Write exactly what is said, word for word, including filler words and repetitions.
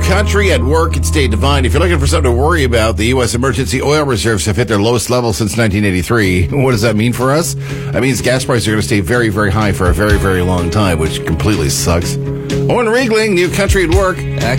country at work. It's Dave Devine. If you're looking for something to worry about, the U S emergency oil reserves have hit their lowest level since nineteen eighty-three. What does that mean for us? That means gas prices are going to stay very, very high for a very, very long time, which completely sucks. Owen Riegling, New Country at Work.